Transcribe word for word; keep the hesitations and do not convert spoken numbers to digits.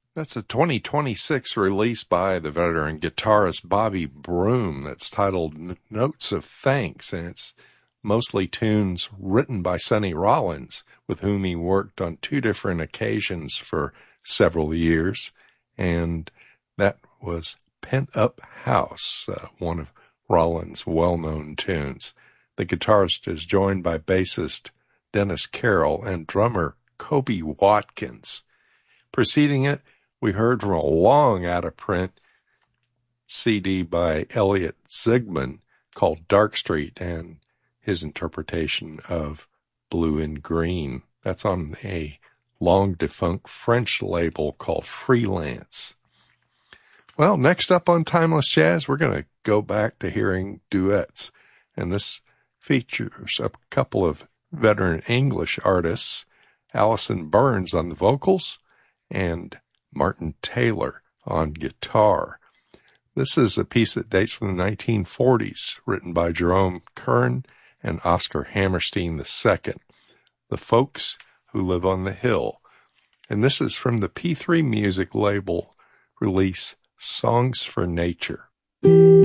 That's a twenty twenty-six release by the veteran guitarist Bobby Broom that's titled Notes of Thanks, and it's mostly tunes written by Sonny Rollins, with whom he worked on two different occasions for several years, and that was Pent Up House, uh, one of Rollins' well-known tunes. The guitarist is joined by bassist Dennis Carroll and drummer Kobe Watkins. Preceding it, we heard from a long out-of-print C D by Elliot Zigman called Dark Street and his interpretation of Blue and Green. That's on a long-defunct French label called Freelance. Well, next up on Timeless Jazz, we're going to go back to hearing duets. And this features a couple of veteran English artists, Alison Burns on the vocals and Martin Taylor on guitar. This is a piece that dates from the nineteen forties, written by Jerome Kern and Oscar Hammerstein the Second, The Folks Who Live on the Hill. And this is from the P three Music label release Songs for Nature.